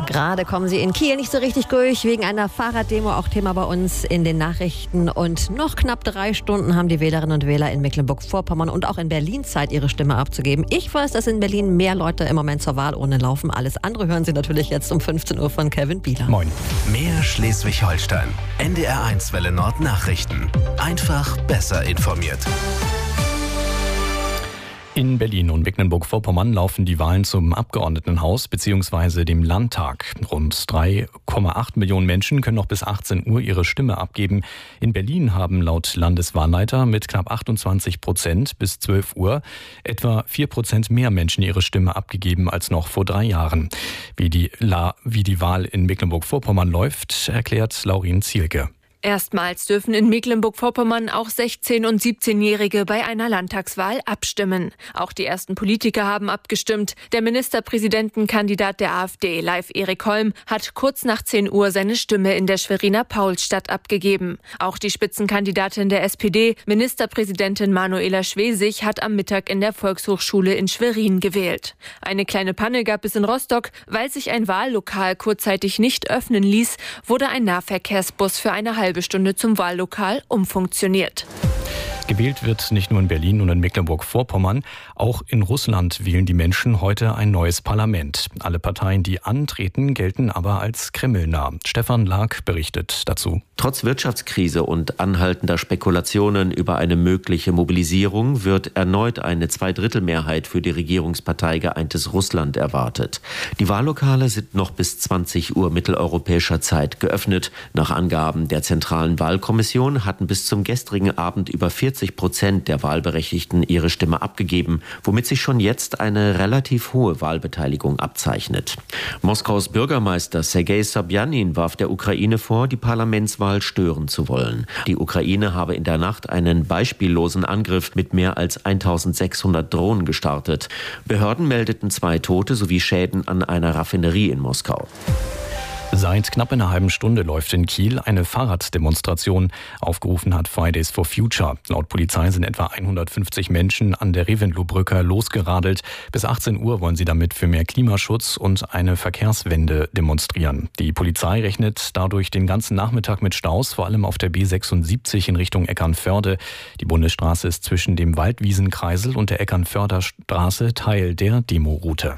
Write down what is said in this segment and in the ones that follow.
Gerade kommen Sie in Kiel nicht so richtig durch, wegen einer Fahrraddemo, auch Thema bei uns in den Nachrichten. Und noch knapp 3 Stunden haben die Wählerinnen und Wähler in Mecklenburg-Vorpommern und auch in Berlin Zeit, ihre Stimme abzugeben. Ich weiß, dass in Berlin mehr Leute im Moment zur Wahlurne laufen. Alles andere hören Sie natürlich jetzt um 15 Uhr von Kevin Bieler. Moin. Mehr Schleswig-Holstein. NDR1 Welle Nord Nachrichten. Einfach besser informiert. In Berlin und Mecklenburg-Vorpommern laufen die Wahlen zum Abgeordnetenhaus bzw. dem Landtag. Rund 3,8 Millionen Menschen können noch bis 18 Uhr ihre Stimme abgeben. In Berlin haben laut Landeswahlleiter mit knapp 28% bis 12 Uhr etwa 4% mehr Menschen ihre Stimme abgegeben als noch vor 3 Jahren. Wie die Wahl in Mecklenburg-Vorpommern läuft, erklärt Laurin Zielke. Erstmals dürfen in Mecklenburg-Vorpommern auch 16- und 17-Jährige bei einer Landtagswahl abstimmen. Auch die ersten Politiker haben abgestimmt. Der Ministerpräsidentenkandidat der AfD, Leif Erik Holm, hat kurz nach 10 Uhr seine Stimme in der Schweriner Paulsstadt abgegeben. Auch die Spitzenkandidatin der SPD, Ministerpräsidentin Manuela Schwesig, hat am Mittag in der Volkshochschule in Schwerin gewählt. Eine kleine Panne gab es in Rostock. Weil sich ein Wahllokal kurzzeitig nicht öffnen ließ, wurde ein Nahverkehrsbus für eine halbe Stunde zum Wahllokal umfunktioniert. Gewählt wird nicht nur in Berlin und in Mecklenburg-Vorpommern, auch in Russland wählen die Menschen heute ein neues Parlament. Alle Parteien, die antreten, gelten aber als kremlnah. Stefan Lark berichtet dazu. Trotz Wirtschaftskrise und anhaltender Spekulationen über eine mögliche Mobilisierung wird erneut eine Zweidrittelmehrheit für die Regierungspartei Geeintes Russland erwartet. Die Wahllokale sind noch bis 20 Uhr mitteleuropäischer Zeit geöffnet. Nach Angaben der Zentralen Wahlkommission hatten bis zum gestrigen Abend über 40% der Wahlberechtigten ihre Stimme abgegeben, womit sich schon jetzt eine relativ hohe Wahlbeteiligung abzeichnet. Moskaus Bürgermeister Sergei Sobjanin warf der Ukraine vor, die Parlamentswahl stören zu wollen. Die Ukraine habe in der Nacht einen beispiellosen Angriff mit mehr als 1600 Drohnen gestartet. Behörden meldeten 2 Tote sowie Schäden an einer Raffinerie in Moskau. Seit knapp einer halben Stunde läuft in Kiel eine Fahrraddemonstration. Aufgerufen hat Fridays for Future. Laut Polizei sind etwa 150 Menschen an der Reventlow-Brücke losgeradelt. Bis 18 Uhr wollen sie damit für mehr Klimaschutz und eine Verkehrswende demonstrieren. Die Polizei rechnet dadurch den ganzen Nachmittag mit Staus, vor allem auf der B76 in Richtung Eckernförde. Die Bundesstraße ist zwischen dem Waldwiesenkreisel und der Eckernförder-Straße Teil der Demoroute.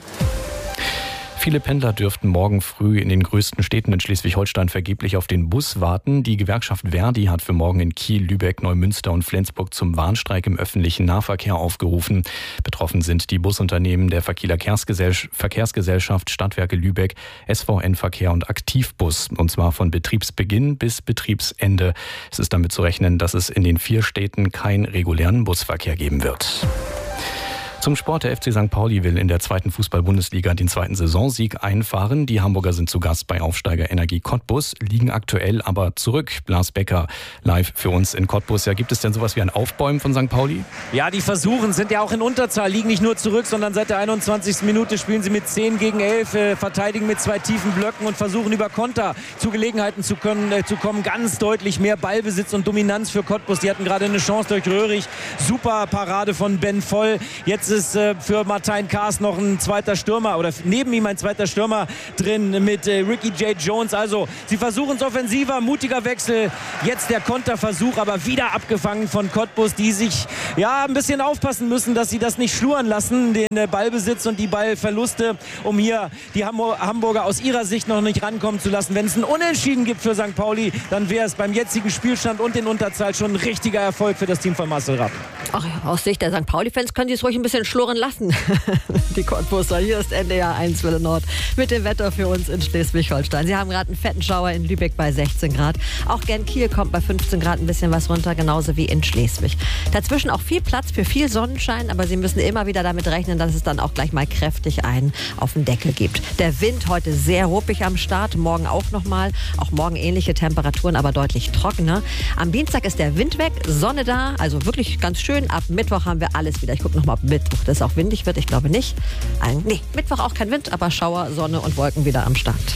Viele Pendler dürften morgen früh in den größten Städten in Schleswig-Holstein vergeblich auf den Bus warten. Die Gewerkschaft Verdi hat für morgen in Kiel, Lübeck, Neumünster und Flensburg zum Warnstreik im öffentlichen Nahverkehr aufgerufen. Betroffen sind die Busunternehmen der Verkieler Verkehrsgesellschaft, Stadtwerke Lübeck, SVN Verkehr und Aktivbus. Und zwar von Betriebsbeginn bis Betriebsende. Es ist damit zu rechnen, dass es in den 4 Städten keinen regulären Busverkehr geben wird. Zum Sport. Der FC St. Pauli will in der 2. Fußball-Bundesliga den 2. Saisonsieg einfahren. Die Hamburger sind zu Gast bei Aufsteiger Energie Cottbus, liegen aktuell aber zurück. Blas Becker live für uns in Cottbus. Ja, gibt es denn sowas wie ein Aufbäumen von St. Pauli? Ja, die versuchen, sind ja auch in Unterzahl, liegen nicht nur zurück, sondern seit der 21. Minute spielen sie mit 10 gegen 11, verteidigen mit 2 tiefen Blöcken und versuchen über Konter zu Gelegenheiten zu kommen. Ganz deutlich mehr Ballbesitz und Dominanz für Cottbus. Die hatten gerade eine Chance durch Röhrig. Super Parade von Ben Voll. Jetzt ist für Martijn Kaas noch ein zweiter Stürmer oder neben ihm ein zweiter Stürmer drin mit Ricky J. Jones. Also sie versuchen es offensiver, mutiger Wechsel. Jetzt der Konterversuch, aber wieder abgefangen von Cottbus, die sich ja ein bisschen aufpassen müssen, dass sie das nicht schluren lassen, den Ballbesitz und die Ballverluste, um hier die Hamburger aus ihrer Sicht noch nicht rankommen zu lassen. Wenn es ein Unentschieden gibt für St. Pauli, dann wäre es beim jetzigen Spielstand und in Unterzahl schon ein richtiger Erfolg für das Team von Marcel Rapp. Ach, aus Sicht der St. Pauli-Fans können die es ruhig ein bisschen schluren lassen. Die Cottbuser, hier ist NDR1 Welle Nord mit dem Wetter für uns in Schleswig-Holstein. Sie haben gerade einen fetten Schauer in Lübeck bei 16 Grad. Auch Genkiel kommt bei 15 Grad ein bisschen was runter, genauso wie in Schleswig. Dazwischen auch viel Platz für viel Sonnenschein, aber Sie müssen immer wieder damit rechnen, dass es dann auch gleich mal kräftig einen auf den Deckel gibt. Der Wind heute sehr ruppig am Start, morgen auch nochmal. Auch morgen ähnliche Temperaturen, aber deutlich trockener. Am Dienstag ist der Wind weg, Sonne da, also wirklich ganz schön. Ab Mittwoch haben wir alles wieder. Ich gucke nochmal, ob Mittwoch das auch windig wird. Ich glaube nicht. Nee, Mittwoch auch kein Wind, aber Schauer, Sonne und Wolken wieder am Start.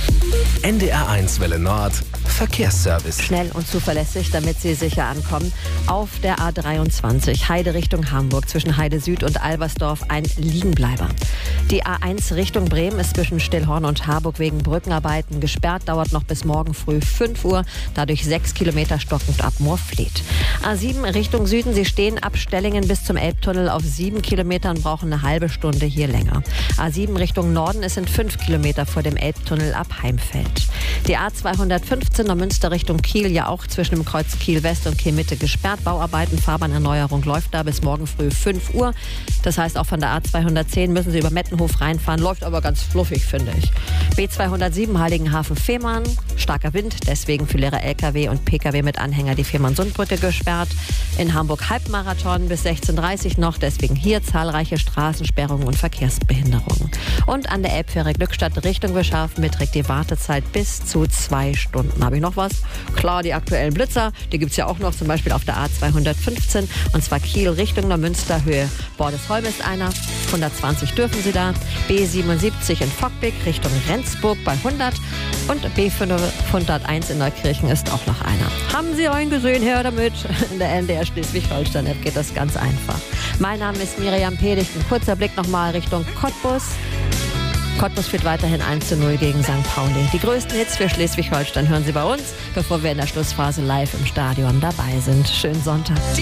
NDR1 Welle Nord Verkehrsservice. Schnell und zuverlässig, damit Sie sicher ankommen. Auf der A23 Heide Richtung Hamburg zwischen Heide Süd und Albersdorf ein Liegenbleiber. Die A1 Richtung Bremen ist zwischen Stillhorn und Harburg wegen Brückenarbeiten gesperrt, dauert noch bis morgen früh 5 Uhr, dadurch 6 Kilometer stockend ab Moorfleet. A7 Richtung Süden, Sie stehen ab Stellingen bis zum Elbtunnel auf 7 Kilometern, brauchen eine halbe Stunde hier länger. A7 Richtung Norden, es sind 5 Kilometer vor dem Elbtunnel ab Heimfeld. Die A215 Münster Richtung Kiel, ja auch zwischen dem Kreuz Kiel West und Kiel Mitte gesperrt. Bauarbeiten, Fahrbahnerneuerung läuft da bis morgen früh 5 Uhr. Das heißt, auch von der A210 müssen Sie über Mettenhof reinfahren, läuft aber ganz fluffig, finde ich. B207 Heiligenhafen-Fehmarn, starker Wind, deswegen für leere LKW und PKW mit Anhänger die Fehmarn-Sundbrücke gesperrt. In Hamburg Halbmarathon bis 16:30 Uhr noch, deswegen hier zahlreiche Straßensperrungen und Verkehrsbehinderungen. Und an der Elbfähre Glückstadt Richtung Bischofsheim beträgt die Wartezeit bis zu 2 Stunden. Habe ich noch was? Klar, die aktuellen Blitzer, die gibt es ja auch noch, zum Beispiel auf der A215, und zwar Kiel Richtung Neumünster, Höhe Bordesholm ist einer, 120 dürfen Sie da, B77 in Fockbeck Richtung Rendsburg bei 100 und B501 in Neukirchen ist auch noch einer. Haben Sie einen gesehen, her damit? In der NDR Schleswig-Holstein-App geht das ganz einfach. Mein Name ist Miriam Pedig, ein kurzer Blick nochmal Richtung Cottbus. Cottbus führt weiterhin 1:0 gegen St. Pauli. Die größten Hits für Schleswig-Holstein hören Sie bei uns, bevor wir in der Schlussphase live im Stadion dabei sind. Schönen Sonntag.